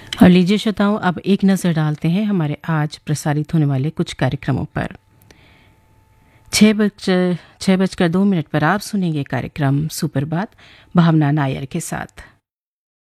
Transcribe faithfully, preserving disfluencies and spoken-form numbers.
और लीजिए श्रोताओं, अब एक नज़र डालते हैं हमारे आज प्रसारित होने वाले कुछ कार्यक्रमों पर। छः बज छः बजकर दो मिनट पर आप सुनेंगे कार्यक्रम सुप्रभात भावना नायर के साथ।